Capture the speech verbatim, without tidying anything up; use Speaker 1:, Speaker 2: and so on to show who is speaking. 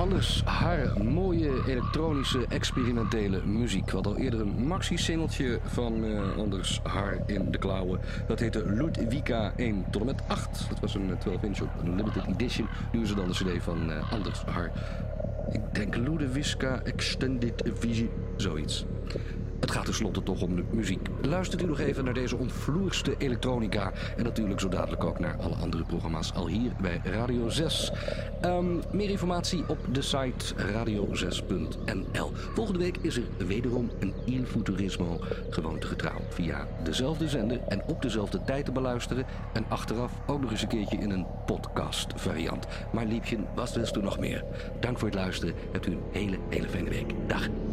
Speaker 1: Anders haar mooie elektronische experimentele muziek. We hadden al eerder een maxi-singeltje van uh, Anders haar in de klauwen. Dat heette Ludwika één tot en met acht. Dat was een twaalf inch op een limited edition. Nu is het dan de cd van uh, Anders haar. Ik denk Ludwika Extended Vision, zoiets. Het gaat tenslotte toch om de muziek. Luistert u nog even naar deze omvloerste elektronica. En natuurlijk zo dadelijk ook naar alle andere programma's al hier bij Radio zes. Um, meer informatie op de site radio zes punt n l. Volgende week is er wederom een Il Futurismo gewoontegetrouw via dezelfde zender en op dezelfde tijd te beluisteren. En achteraf ook nog eens een keertje in een podcast variant. Maar liefje, wat wist u nog meer? Dank voor het luisteren. Hebt u een hele, hele fijne week. Dag.